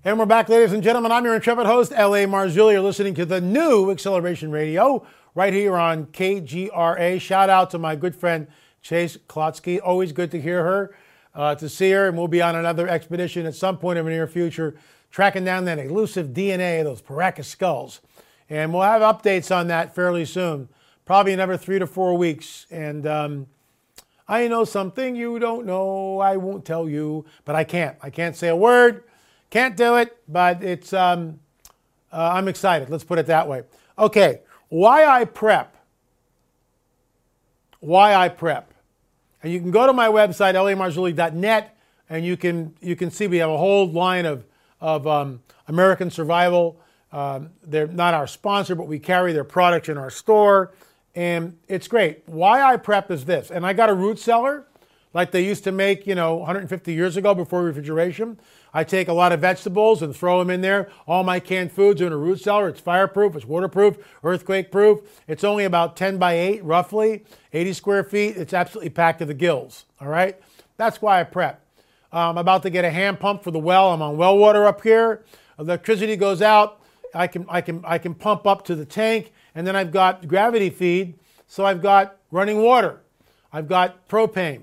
And we're back, ladies and gentlemen. I'm your intrepid host, L.A. Marzulli. You're listening to the new Acceleration Radio right here on KGRA. Shout out to my good friend, Chase Klotsky. Always good to hear her, to see her. And we'll be on another expedition at some point in the near future, tracking down that elusive DNA of those Paracas skulls. And we'll have updates on that fairly soon, probably another 3 to 4 weeks. And I know something you don't know. I won't tell you, but I can't. I can't say a word. Can't do it, but it's. I'm excited. Let's put it that way. Okay, why I prep. Why I prep, and you can go to my website lamarzulli.net, and you can see we have a whole line of American Survival. They're not our sponsor, but we carry their products in our store, and it's great. Why I prep is this, and I got a root cellar like they used to make, 150 years ago before refrigeration. I take a lot of vegetables and throw them in there. All my canned foods are in a root cellar. It's fireproof, it's waterproof, earthquake proof. It's only about 10 by 8, roughly, 80 square feet. It's absolutely packed to the gills, all right? That's why I prep. I'm about to get a hand pump for the well. I'm on well water up here. Electricity goes out. I can pump up to the tank, and then I've got gravity feed, so I've got running water. I've got propane.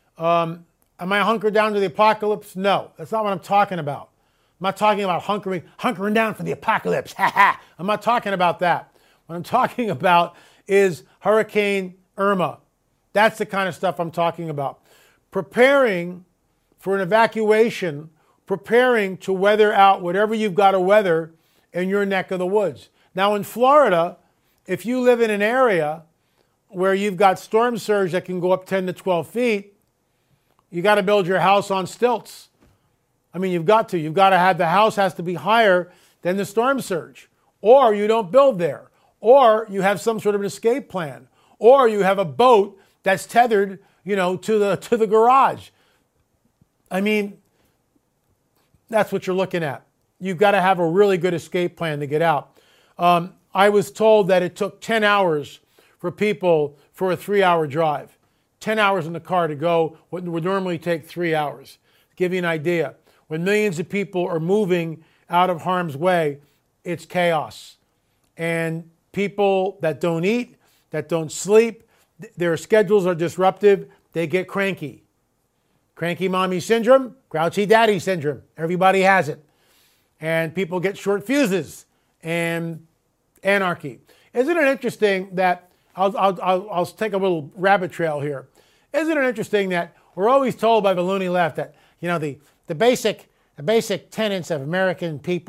Am I hunkered down to the apocalypse? No, that's not what I'm talking about. I'm not talking about hunkering down for the apocalypse. I'm not talking about that. What I'm talking about is Hurricane Irma. That's the kind of stuff I'm talking about. Preparing for an evacuation, preparing to weather out whatever you've got to weather in your neck of the woods. Now in Florida, if you live in an area where you've got storm surge that can go up 10 to 12 feet, you got to build your house on stilts. I mean, you've got to. You've got to have the house has to be higher than the storm surge. Or you don't build there. Or you have some sort of an escape plan. Or you have a boat that's tethered, to the garage. I mean, that's what you're looking at. You've got to have a really good escape plan to get out. I was told that it took 10 hours for people for a 3-hour drive. 10 hours in the car to go what would normally take 3 hours. To give you an idea, when millions of people are moving out of harm's way, it's chaos. And people that don't eat, that don't sleep, their schedules are disruptive, they get cranky. Cranky mommy syndrome, grouchy daddy syndrome. Everybody has it. And people get short fuses and anarchy. Isn't it interesting that I'll take a little rabbit trail here. Isn't it interesting that we're always told by the loony left that, the basic tenets of American people